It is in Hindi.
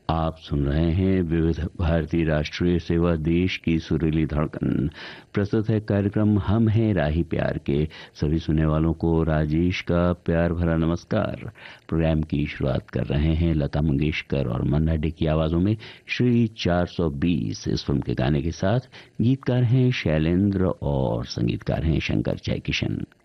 आप सुन रहे हैं विविध भारती राष्ट्रीय सेवा, देश की सुरीली धड़कन। प्रस्तुत है कार्यक्रम हम हैं राही प्यार के। सभी सुनने वालों को राजेश का प्यार भरा नमस्कार। प्रोग्राम की शुरुआत कर रहे हैं लता मंगेशकर और मन्ना डे की आवाजों में श्री 420 इस फिल्म के गाने के साथ। गीतकार हैं शैलेंद्र और संगीतकार हैं शंकर जयकिशन।